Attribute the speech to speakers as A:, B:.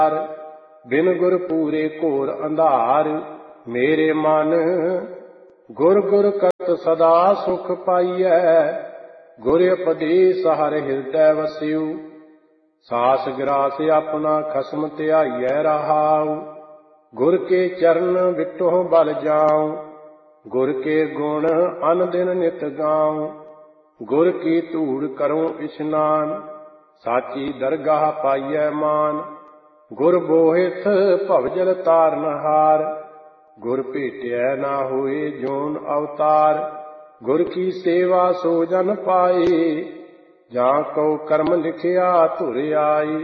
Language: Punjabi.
A: ਬਿਨ ਗੁਰ ਪੂਰੇ ਘੋਰ ਅੰਧਾਰ। ਮੇਰੇ ਮਨ ਗੁਰ ਗੁਰ ਕਰਤ ਸਦਾ ਸੁਖ ਪਾਈਐ। ਗੁਰ ਉਪਦੇਸ ਹਰ ਹਿਰਦੈ ਵਸਿਉ। ਸਾਸ ਗਰਾਸ ਆਪਣਾ ਖਸਮ ਧਿਆਈਐ ਰਹਾਉ। ਗੁਰ ਕੇ ਚਰਨ ਵਿਟੋ ਬਲ ਜਾਉ। ਗੁਰ ਕੇ ਗੁਣ ਅਨ ਦਿਨ ਨਿਤ ਗਾਉ। ਗੁਰ ਕੀ ਧੂੜ ਕਰੂੰ ਇਸ਼ਨਾਨ। ਸਾਚੀ ਦਰਗਾਹ ਪਾਈਐ ਮਾਨ। ਗੁਰ ਬੋਹਿਥ ਭਵਜਲ ਤਾਰਨਹਾਰ। ਗੁਰ ਭੇਟਿਐ ਨਾ ਹੋਏ ਜੋਨ ਅਵਤਾਰ। ਗੁਰ ਕੀ ਸੇਵਾ ਸੋ ਜਨ ਪਾਏ। ਜਾਂ ਕਉ ਕਰਮ ਲਿਖਿਆ ਧੁਰ ਆਈ।